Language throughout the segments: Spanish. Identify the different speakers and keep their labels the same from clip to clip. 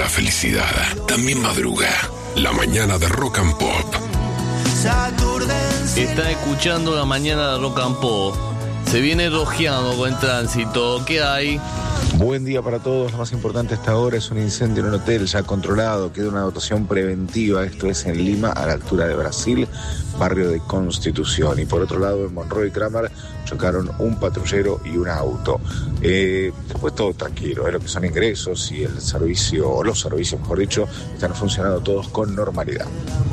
Speaker 1: La felicidad también madruga. La mañana de Rock and Pop.
Speaker 2: Está escuchando la mañana de Rock and Pop. Se viene rojeando con el tránsito. ¿Qué hay?
Speaker 3: Buen día para todos. Lo más importante hasta ahora es un incendio en un hotel ya controlado. Queda una dotación preventiva. Esto es en Lima, a la altura de Brasil, barrio de Constitución. Y por otro lado, en Monroe y Kramer chocaron un patrullero y un auto. Después todo tranquilo. Lo que son ingresos y el servicio, o los servicios, mejor dicho, están funcionando todos con normalidad.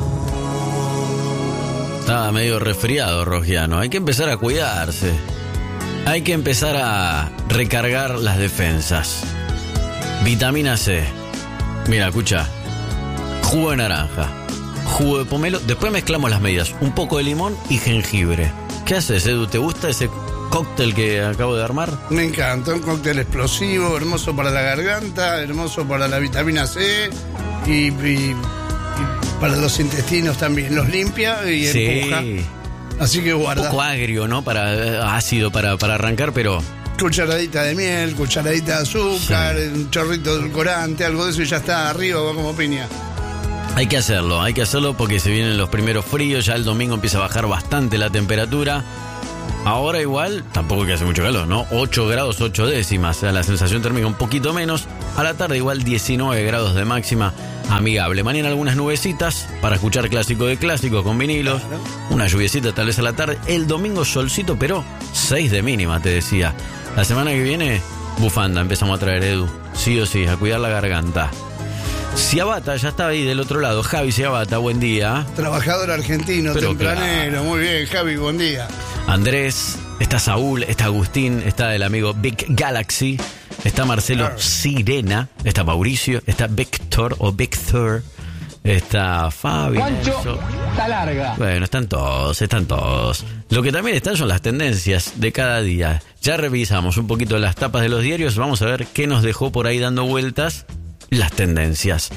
Speaker 4: Estaba medio resfriado, Rogiano. Hay que empezar a cuidarse. Hay que empezar a recargar las defensas. Vitamina C. Mira, escucha. Jugo de naranja, jugo de pomelo. Después mezclamos las medidas. Un poco de limón y jengibre. ¿Qué haces, Edu? ¿Te gusta ese cóctel que acabo de armar?
Speaker 5: Me encanta. Un cóctel explosivo, hermoso para la garganta, hermoso para la vitamina C y para los intestinos también. Los limpia y empuja. Así que guarda.
Speaker 4: Un poco agrio, ¿no? Ácido para arrancar, pero...
Speaker 5: Cucharadita de miel, cucharadita de azúcar, un chorrito de edulcorante, algo de eso y ya está, arriba, va como piña.
Speaker 4: Hay que hacerlo porque se vienen los primeros fríos, ya el domingo empieza a bajar bastante la temperatura. Ahora igual, tampoco que hace mucho calor, ¿no? 8 grados 8 décimas, o sea, la sensación térmica un poquito menos. A la tarde igual 19 grados de máxima, amigable. Mañana algunas nubecitas para escuchar clásico de clásicos con vinilos. Una lluviecita tal vez a la tarde. El domingo solcito, pero 6 de mínima, te decía. La semana que viene, bufanda empezamos a traer, Edu. Sí o sí, a cuidar la garganta. Ciabata, ya está ahí del otro lado. Javi Ciabata, buen día.
Speaker 5: Trabajador argentino, pero tempranero, claro. Muy bien, Javi, buen día.
Speaker 4: Andrés, está Saúl, está Agustín, está el amigo Big Galaxy, está Marcelo Sirena, está Mauricio, está Víctor o Victor, está Fabio.
Speaker 6: Juancho, está larga.
Speaker 4: Bueno, están todos. Lo que también están son las tendencias de cada día. Ya revisamos un poquito las tapas de los diarios, vamos a ver qué nos dejó por ahí dando vueltas las tendencias.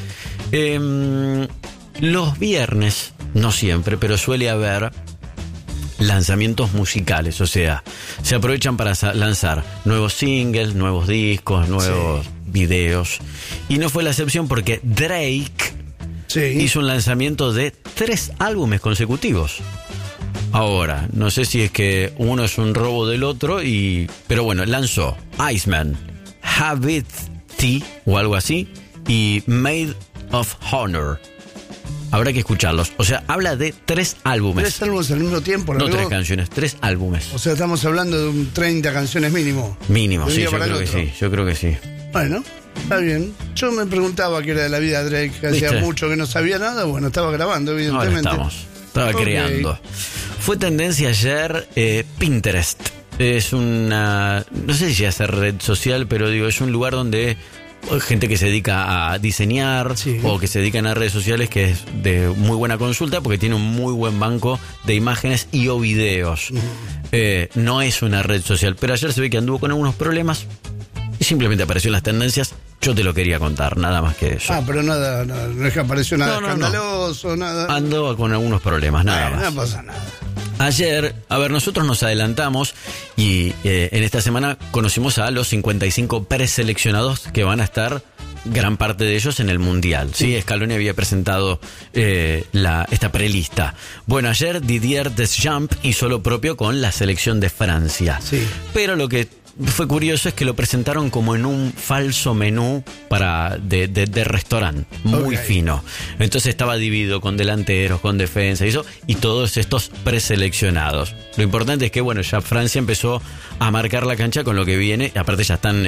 Speaker 4: Los viernes, no siempre, pero suele haber lanzamientos musicales, o sea, se aprovechan para lanzar nuevos singles, nuevos discos, nuevos videos. Y no fue la excepción porque Drake hizo un lanzamiento de 3 álbumes consecutivos. Ahora, no sé si es que uno es un robo del otro, pero bueno, lanzó Iceman, Habit o algo así, y Made of Honor. Habrá que escucharlos. O sea, habla de 3 álbumes.
Speaker 5: 3 álbumes al mismo tiempo,
Speaker 4: ¿no? No 3 canciones, 3 álbumes.
Speaker 5: O sea, estamos hablando de un 30 canciones mínimo.
Speaker 4: Mínimo, sí, yo creo que sí.
Speaker 5: Bueno, está bien. Yo me preguntaba qué era de la vida de Drake, que hacía mucho que no sabía nada. Bueno, estaba grabando, evidentemente.
Speaker 4: Estaba creando. Fue tendencia ayer Pinterest. Es una... No sé si es red social, pero digo, es un lugar donde... gente que se dedica a diseñar o que se dedican a redes sociales, que es de muy buena consulta porque tiene un muy buen banco de imágenes y o videos. No es una red social, pero ayer se ve que anduvo con algunos problemas y simplemente apareció en las tendencias. Yo te lo quería contar, nada más que eso.
Speaker 5: Pero nada, no es que apareció nada escandaloso, nada.
Speaker 4: Andó con algunos problemas, nada más.
Speaker 5: No pasa nada.
Speaker 4: Ayer, nosotros nos adelantamos y en esta semana conocimos a los 55 preseleccionados que van a estar, gran parte de ellos, en el Mundial. Sí, Scaloni había presentado esta prelista. Bueno, ayer Didier Deschamps hizo lo propio con la selección de Francia. Sí. Pero lo que fue curioso es que lo presentaron como en un falso menú de restaurante, muy fino. Entonces estaba dividido con delanteros, con defensa y todos estos preseleccionados. Lo importante es que, bueno, ya Francia empezó a marcar la cancha con lo que viene. Aparte ya están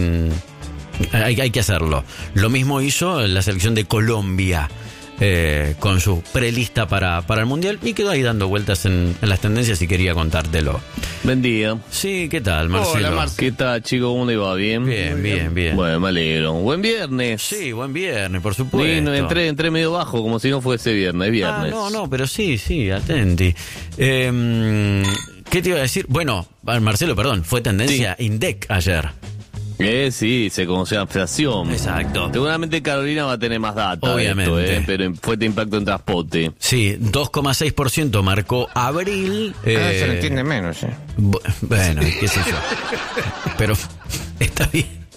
Speaker 4: hay que hacerlo. Lo mismo hizo la selección de Colombia. Con su prelista para el Mundial y quedó ahí dando vueltas en las tendencias y quería contártelo.
Speaker 2: Buen día.
Speaker 4: Sí, ¿qué tal, Marcelo?
Speaker 2: Hola, Marcelo. ¿Qué tal, chico? ¿Cómo le va? ¿Bien?
Speaker 4: Bien.
Speaker 2: Bueno, me alegro. Buen viernes.
Speaker 4: Sí, buen viernes, por supuesto.
Speaker 2: Entré medio bajo, como si no fuese viernes, viernes.
Speaker 4: No, pero sí, atenti. ¿Qué te iba a decir? Bueno, Marcelo, perdón, fue tendencia INDEC ayer.
Speaker 2: Sí, se conoció la inflación.
Speaker 4: Exacto.
Speaker 2: Seguramente Carolina va a tener más data.
Speaker 4: Obviamente.
Speaker 2: Pero fuerte impacto en transporte.
Speaker 4: Sí, 2,6% marcó abril.
Speaker 7: Se le entiende menos,
Speaker 4: Bueno, qué sé yo. Pero está bien.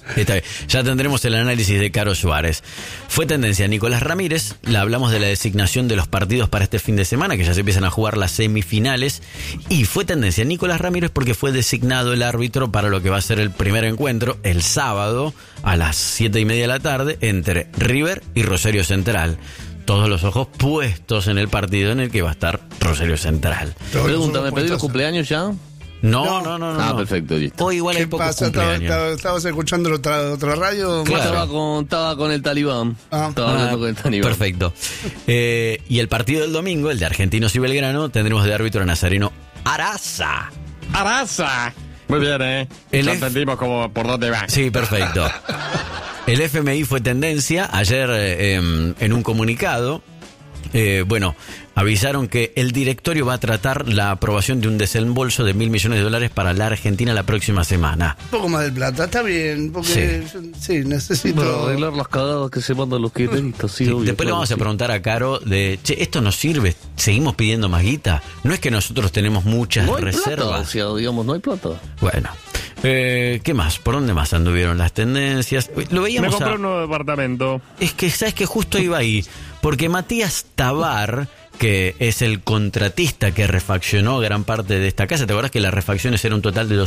Speaker 4: Está bien. Ya tendremos el análisis de Caro Suárez. Fue tendencia Nicolás Ramírez. Le hablamos de la designación de los partidos para este fin de semana, que ya se empiezan a jugar las semifinales. Y fue tendencia Nicolás Ramírez porque fue designado el árbitro para lo que va a ser el primer encuentro el sábado a las 7:30 de la tarde entre River y Rosario Central. Todos los ojos puestos en el partido en el que va a estar Rosario Central.
Speaker 2: Pregunta, ¿me pedí los cumpleaños ya?
Speaker 4: No.
Speaker 2: Ah, perfecto, listo.
Speaker 4: Hoy igual hay
Speaker 5: ¿Qué
Speaker 4: pocos
Speaker 5: pasa?
Speaker 4: cumpleaños.
Speaker 5: ¿Estabas escuchando otra radio?
Speaker 2: Claro. Estaba con el talibán. Estaba hablando con el talibán.
Speaker 4: Perfecto. Y el partido del domingo, el de Argentinos y Belgrano, tendremos de árbitro a Nazareno Araza.
Speaker 7: ¡Araza! Muy bien, ¿eh? Ya entendimos por dónde va.
Speaker 4: Sí, perfecto. El FMI fue tendencia ayer en un comunicado. Avisaron que el directorio va a tratar la aprobación de un desembolso de $1.000 millones para la Argentina la próxima semana.
Speaker 5: Un poco más de plata, está bien, porque sí necesito...
Speaker 2: Bueno, arreglar las cagadas que se mandan los kirchneristas, sí, obvio.
Speaker 4: Después le vamos a preguntar a Caro esto nos sirve, seguimos pidiendo más guita. No es que nosotros tenemos muchas
Speaker 2: no hay
Speaker 4: reservas.
Speaker 2: Plata, o sea, digamos, no hay plata.
Speaker 4: Bueno, ¿qué más? ¿Por dónde más anduvieron las tendencias? Lo veíamos.
Speaker 7: Me compré un nuevo departamento.
Speaker 4: Es que, ¿sabes qué? Justo iba ahí. Porque Matías Tabar, que es el contratista que refaccionó gran parte de esta casa, ¿te acuerdas que las refacciones eran un total de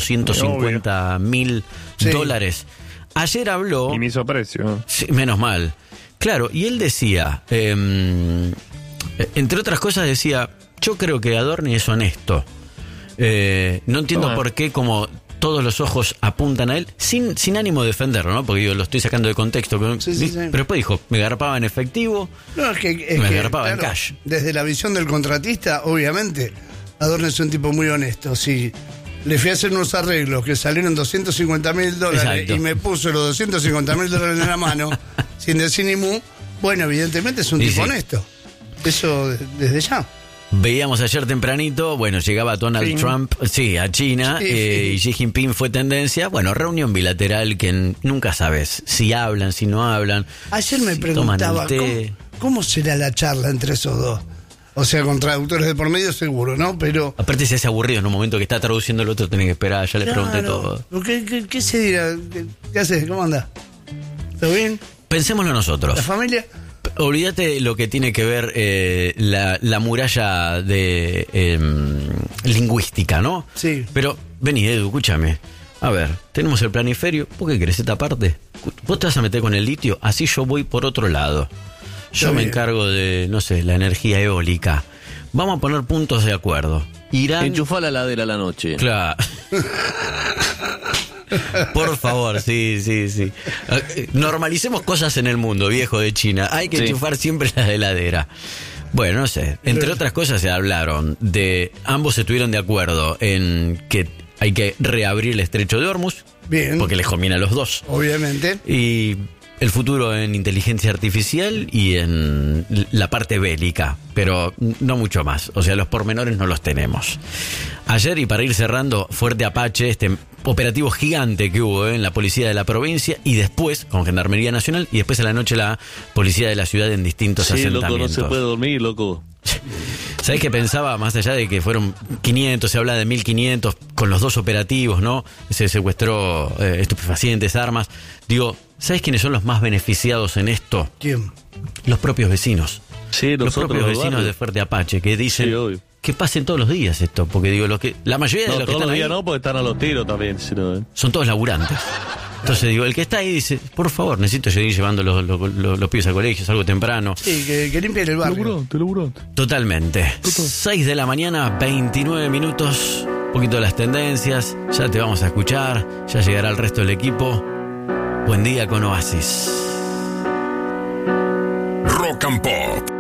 Speaker 4: $250.000? Ayer habló...
Speaker 7: Y me hizo precio.
Speaker 4: Sí, menos mal. Claro, y él decía, entre otras cosas decía, yo creo que Adorni es honesto. No entiendo por qué como todos los ojos apuntan a él, sin ánimo de defenderlo, ¿no? Porque yo lo estoy sacando de contexto.
Speaker 5: Sí.
Speaker 4: Pero después dijo, me garpaba en efectivo, me garpaba en cash.
Speaker 5: Desde la visión del contratista, obviamente, Adorni es un tipo muy honesto. Si le fui a hacer unos arreglos que salieron $250.000
Speaker 4: Exacto.
Speaker 5: y me puso los $250.000 en la mano, sin decir ni mu, bueno, evidentemente es un tipo honesto. Eso desde ya.
Speaker 4: Veíamos ayer tempranito, llegaba Donald Trump, a China, y Xi Jinping fue tendencia. Reunión bilateral que nunca sabes si hablan, si no hablan.
Speaker 5: Ayer me preguntaba, ¿cómo será la charla entre esos dos? O sea, con traductores de por medio seguro, ¿no? Pero...
Speaker 4: Aparte se hace aburrido en un momento que está traduciendo el otro, tenés que esperar, ya le pregunté todo.
Speaker 5: ¿Qué se dirá? ¿Qué haces? ¿Cómo andás? ¿Todo bien?
Speaker 4: Pensémoslo nosotros.
Speaker 5: ¿La familia?
Speaker 4: Olvídate lo que tiene que ver la muralla de lingüística, ¿no?
Speaker 5: Sí.
Speaker 4: Pero, vení, Edu, escúchame. A ver, tenemos el planiferio. ¿Vos qué querés esta parte? Vos te vas a meter con el litio, así yo voy por otro lado. Yo me encargo de, no sé, la energía eólica. Vamos a poner puntos de acuerdo. Irán...
Speaker 2: Enchufá la heladera a la noche.
Speaker 4: Claro. Por favor, sí. Normalicemos cosas en el mundo, viejo de China. Hay que enchufar siempre la heladera. Bueno, no sé. Entre otras cosas se hablaron de... Ambos estuvieron de acuerdo en que hay que reabrir el estrecho de Hormuz.
Speaker 5: Bien.
Speaker 4: Porque les conviene a los dos.
Speaker 5: Obviamente.
Speaker 4: Y el futuro en inteligencia artificial y en la parte bélica, pero no mucho más. O sea, los pormenores no los tenemos. Ayer, y para ir cerrando, Fuerte Apache, este operativo gigante que hubo en la policía de la provincia, y después con Gendarmería Nacional, y después a la noche la policía de la ciudad en distintos asentamientos.
Speaker 2: Loco, no se puede dormir, loco.
Speaker 4: ¿Sabés qué pensaba? Más allá de que fueron 500, se habla de 1.500 con los dos operativos, ¿no? Se secuestró estupefacientes, armas. Digo, ¿sabés quiénes son los más beneficiados en esto?
Speaker 5: ¿Quién?
Speaker 4: Los propios vecinos.
Speaker 2: Sí,
Speaker 4: los propios vecinos de Fuerte Apache, que dicen que pasen todos los días esto, porque digo, la mayoría de los que están ahí...
Speaker 2: No, todos los días no, porque están a los tiros también.
Speaker 4: Son todos laburantes. Entonces digo, el que está ahí dice, por favor, necesito seguir llevando los pibes al colegio, salgo temprano.
Speaker 5: Sí, que limpien el barrio.
Speaker 7: Laburante.
Speaker 4: Totalmente. 6 de la mañana, 29 minutos, un poquito de las tendencias, ya te vamos a escuchar, ya llegará el resto del equipo. Buen día con Oasis.
Speaker 1: Rock and Pop.